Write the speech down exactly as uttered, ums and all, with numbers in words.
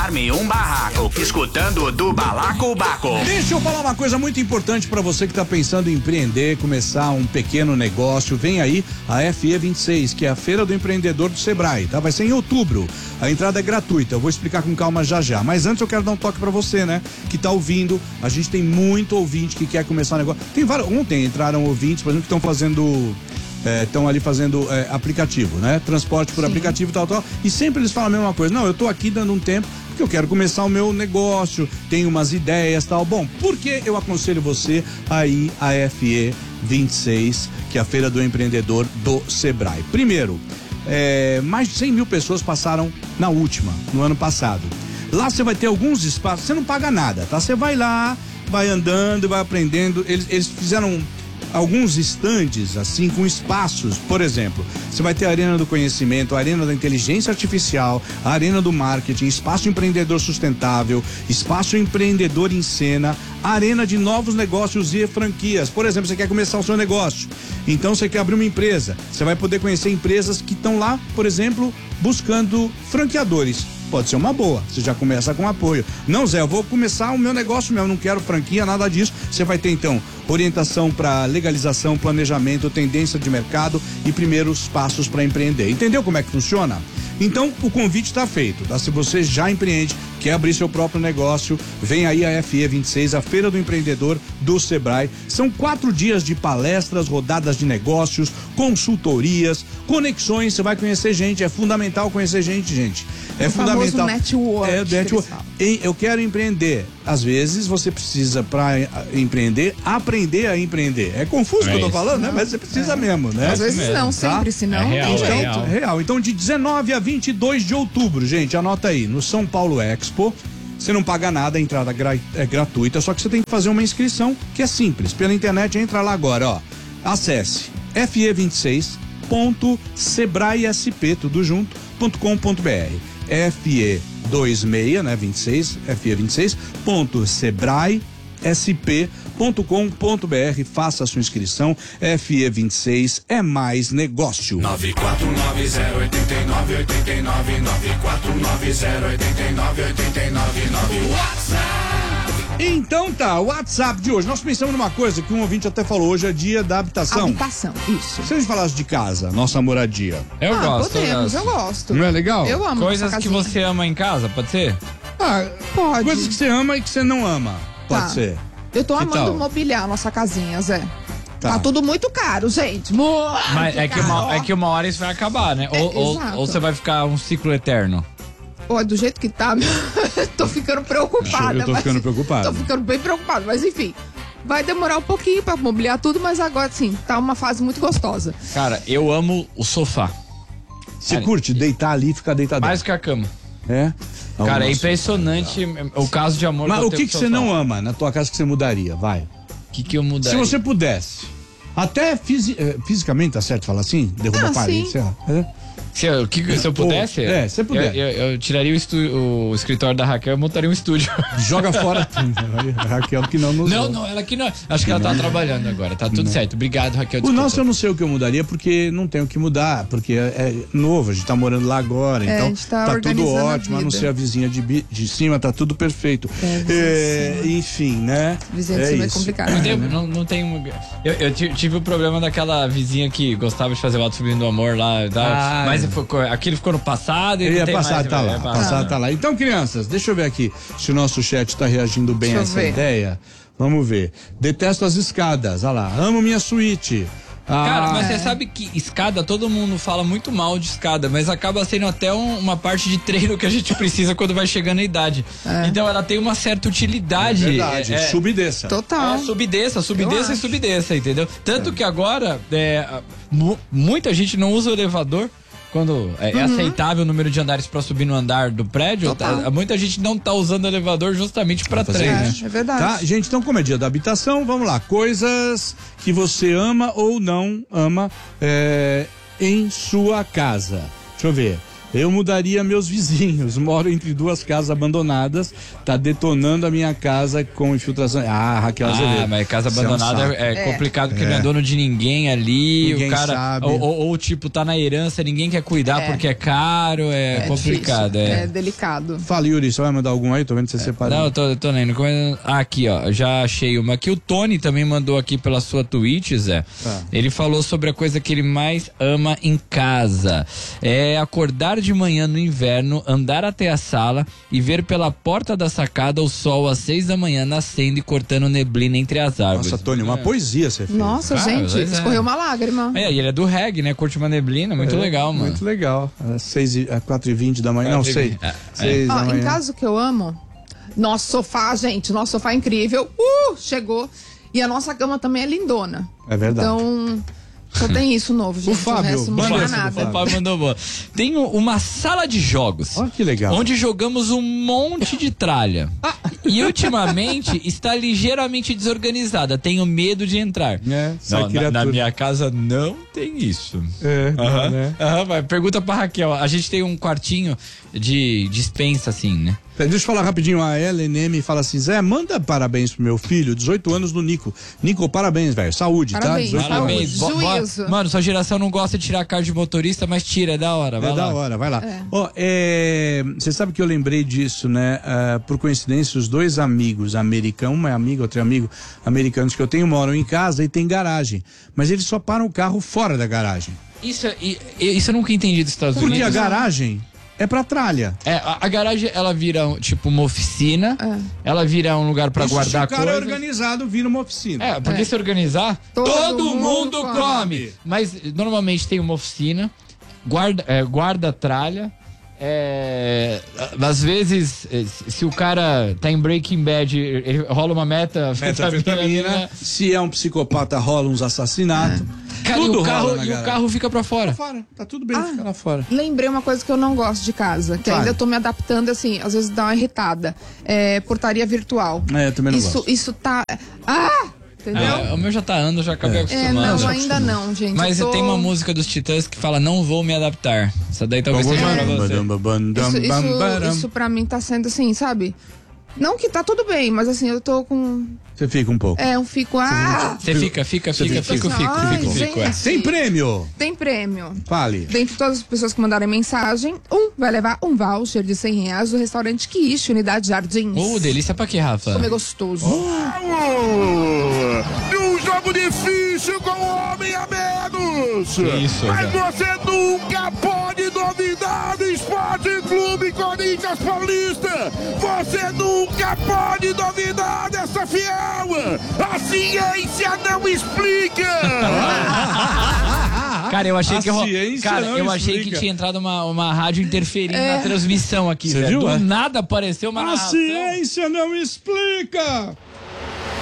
arme um barraco, escutando do Balacobaco. Deixa eu falar uma coisa muito importante para você que tá pensando em empreender, começar um pequeno negócio. Vem aí a F E vinte e seis, que é a Feira do Empreendedor do Sebrae, tá? Vai ser em outubro. A entrada é gratuita, eu vou explicar com calma já já. Mas antes eu quero dar um toque para você, né? Que tá ouvindo. A gente tem muito ouvinte que quer começar um negócio. Tem vários. Ontem entraram ouvintes, por exemplo, que estão fazendo. Estão é, ali fazendo é, aplicativo, né? Transporte por Sim. aplicativo e tal, tal. E sempre eles falam a mesma coisa. Não, eu tô aqui dando um tempo porque eu quero começar o meu negócio, tenho umas ideias e tal. Bom, por que eu aconselho você aí a F E vinte e seis, que é a Feira do Empreendedor do Sebrae? Primeiro, é, mais de cem mil pessoas passaram na última, no ano passado. Lá você vai ter alguns espaços, você não paga nada, tá? Você vai lá, vai andando, vai aprendendo. Eles, eles fizeram alguns estandes, assim, com espaços. Por exemplo, você vai ter a Arena do Conhecimento, a Arena da Inteligência Artificial, a Arena do Marketing, Espaço Empreendedor Sustentável, Espaço Empreendedor em Cena, a Arena de Novos Negócios e Franquias. Por exemplo, você quer começar o seu negócio, então você quer abrir uma empresa, você vai poder conhecer empresas que estão lá, por exemplo, buscando franqueadores. Pode ser uma boa, você já começa com apoio. Não, Zé, eu vou começar o meu negócio mesmo, não quero franquia, nada disso. Você vai ter, então, orientação para legalização, planejamento, tendência de mercado e primeiros passos para empreender. Entendeu como é que funciona? Então, o convite está feito, tá? Se você já empreende, quer abrir seu próprio negócio, vem aí a F E vinte e seis, a Feira do Empreendedor do Sebrae. São quatro dias de palestras, rodadas de negócios, consultorias, conexões. Você vai conhecer gente, é fundamental conhecer gente, gente. É o fundamental. Network. É, network. Eu quero empreender. Às vezes você precisa, para empreender, aprender a empreender. É confuso o é que eu tô falando, né? Mas você precisa é. mesmo, né? Às vezes mesmo, não, tá? sempre, senão é real, não tem é jeito. real. É real. Então, de dezenove a vinte e dois de outubro, gente, anota aí, no São Paulo Expo. Você não paga nada, a entrada gra- é gratuita, só que você tem que fazer uma inscrição que é simples. Pela internet, entra lá agora, ó. Acesse f e vinte e seis ponto sebraesp, tudo junto, ponto com ponto b r. F E vinte e seis, né, vinte e seis, F E vinte e seis ponto sebraesp ponto com ponto b r. Faça a sua inscrição. F E vinte e seis é mais negócio. nove quatro nove zero oito nove oito nove nove quatro nove zero oito nove oito nove nove WhatsApp. Então tá, o WhatsApp de hoje. Nós pensamos numa coisa que um ouvinte até falou, hoje é dia da habitação. Habitação, isso. Se a gente falasse de casa, nossa moradia. Eu ah, gosto. Podemos, eu eu gosto. gosto. Não é legal? Eu amo. Coisas que você ama em casa, pode ser? Ah, pode. Coisas que você ama e que você não ama. Pode tá. ser. Eu tô que amando tal? mobiliar a nossa casinha, Zé. Tá. Tá tudo muito caro, gente. Muito Mas é que, uma, caro. é que uma hora isso vai acabar, né? É, ou, ou, exato. ou você vai ficar um ciclo eterno. Ó, do jeito que tá, tô ficando preocupada. Eu tô ficando mas... preocupado. Tô ficando bem preocupada, mas enfim. Vai demorar um pouquinho pra mobiliar tudo, mas agora sim, tá uma fase muito gostosa. Cara, eu amo o sofá. Você Cara, curte deitar ali e ficar deitado? Mais que a cama. É? Cara, é Nossa, impressionante o caso de amor. Mas que eu o tenho que, que com você sofá. não ama na tua casa que você mudaria? Vai. O que, que eu mudaria? Se você pudesse. Até fisi- eh, fisicamente, tá certo falar assim? Derrubar Ah, a parede, sim. sei lá. É? Se eu, que, se eu pudesse? É, se você puder. Eu, eu, eu tiraria o, estu, o escritório da Raquel e montaria um estúdio. Joga fora tudo. A Raquel que não nos Não, ouve. não, ela que não. Acho que ela tá trabalhando agora. Tá tudo certo. Obrigado, Raquel. O desculpa. nosso eu não sei o que eu mudaria, porque não tem o que mudar, porque é, é novo, a gente tá morando lá agora, É, então a gente tá tudo organizando a ótimo, a não vida. ser a vizinha de, bi- de cima, tá tudo perfeito. É, É, enfim, né? Vizinha de é cima é isso. complicado. Não tem, não, não tem um- eu, eu ti- tive o problema daquela vizinha que gostava de fazer o Alto Subindo do Amor lá e tal. Ah, mas é. ficou- aquilo ficou no passado e Ele não ia tem passar, mais. tá lá. é, Passar, tá lá. Então, crianças, deixa eu ver aqui se o nosso chat tá reagindo bem Deixa a eu essa ver. ideia. Vamos ver. Detesto as escadas. Olha lá. Amo minha suíte. Ah, Cara, mas você sabe que escada, todo mundo fala muito mal de escada, mas acaba sendo até um- uma parte de treino que a gente precisa quando vai chegando a idade. Então ela tem uma certa utilidade. é verdade. É, é, Subi e desça. Total. É, subidesça, subidesça Eu e acho. subidesça, entendeu? Tanto que agora, é, mu- muita gente não usa o elevador. Quando é, é aceitável o número de andares para subir no andar do prédio, Total. tá- muita gente não tá usando o elevador justamente para fazer treino. isso. É, é verdade. Tá, gente, então como é dia da habitação, vamos lá. Coisas que você ama ou não ama é, em sua casa. Deixa eu ver. Eu mudaria meus vizinhos. Moro entre duas casas abandonadas. Tá detonando a minha casa com infiltração. Ah, Raquel Azevedo. Ah, mas casa abandonada é, um é, é complicado porque é. não é dono de ninguém ali. Ninguém o cara. sabe. Ou, ou, ou, tipo, tá na herança, ninguém quer cuidar É. porque é caro. É, É complicado. difícil, É. é delicado. Fala, Yuri, você vai mandar algum aí? Tô vendo que você separou. Não, eu tô, eu tô lendo. Ah, aqui, ó. Já achei uma aqui. O Tony também mandou aqui pela sua Twitch, Zé. Ah. Ele falou sobre a coisa que ele mais ama em casa. É acordar de manhã no inverno, andar até a sala e ver pela porta da sacada o sol às seis da manhã nascendo e cortando neblina entre as árvores. Nossa, Tony, uma é. poesia você fez. Nossa, Cara, gente, pois é. escorreu uma lágrima. É, e ele é do reggae, né? Curte uma neblina, muito É, legal, mano. Muito legal. Às seis e, às quatro e vinte da manhã. Não, quatro e sei. vinte. É, Seis Ó, da em manhã. casa, o que eu amo, nosso sofá, gente, nosso sofá é incrível. Uh, chegou. E a nossa cama também é lindona. É verdade. Então, só tem isso novo, gente. Fábio, resto não manda tinha essa do nada. Fábio. O Fábio mandou boa. Tem uma sala de jogos. Olha que legal. Onde jogamos um monte de tralha. E ultimamente está ligeiramente desorganizada. Tenho medo de entrar. É, sai Não, na, criatura. na minha casa não tem isso. É, Aham, né? aham, vai. Pergunta pra Raquel. A gente tem um quartinho de dispensa, assim, né? Deixa eu falar rapidinho, a Ellen M fala assim, Zé, manda parabéns pro meu filho, dezoito anos do Nico. Nico, parabéns, velho, saúde, Parabéns, tá? dezoito Parabéns. Saúde, Bo- bo- juízo. Mano, sua geração não gosta de tirar carta de motorista, mas tira, é da hora. Vai É lá. da hora, vai lá. É. Ó, é, você sabe que eu lembrei disso, né? Ah, por coincidência, os dois amigos americanos, uma é amiga, outro é amigo, americanos que eu tenho, moram em casa e tem garagem. Mas eles só param o carro fora da garagem. Isso, é- e- e- isso eu nunca entendi dos Estados Porque a Unidos. garagem é pra tralha. É, a, a garagem, ela vira, tipo, uma oficina. É. Ela vira um lugar pra Isso, guardar se o cara é coisas. organizado, vira uma oficina. É, porque É. se organizar, todo, Todo mundo, mundo come. come. Mas normalmente tem uma oficina, guarda, é, guarda tralha. É, às vezes, é, se o cara tá em Breaking Bad, ele rola uma meta, Metanfetamina, se é um psicopata, rola uns assassinatos. Cara, e Tudo o carro, rola na e o garagem. carro fica pra fora. Fora, tá tudo bem, Ah. fica lá fora. Lembrei uma coisa que eu não gosto de casa, que Fale. ainda tô me adaptando, assim, às vezes dá uma irritada. É portaria virtual. É, eu também não isso, gosto. Isso tá... Ah! Entendeu? É, o meu já tá andando, já acabei É, acostumando. não, já ainda não, gente. Mas eu tô... tem uma música dos Titãs que fala Não Vou Me Adaptar. Essa daí talvez seja pra você. Isso, isso, isso pra mim tá sendo assim, sabe? Não que tá tudo bem, mas assim, eu tô com... Você fica um pouco. É, um fico... Ah! Você fica, fica, fica, fica. fica, fica, Ai, fica, fica. gente. Tem prêmio! Tem prêmio. Fale. Dentre todas as pessoas que mandarem mensagem, um vai levar um voucher de cem reais do restaurante Quiche, Unidade Jardins. Ô, delícia pra quê, Rafa? Comer gostoso. De um jogo difícil com um homem a menos. Isso, Mas cara. você nunca pode duvidar do Esporte Clube Corinthians Paulista. Você nunca pode duvidar dessa fiel. A ciência não explica. Cara, eu achei A que ro- ciência Cara, não eu achei explica. que tinha entrado uma, uma rádio interferindo É. na transmissão aqui, Você Zé. viu, Do é? nada apareceu uma A narração. ciência não explica!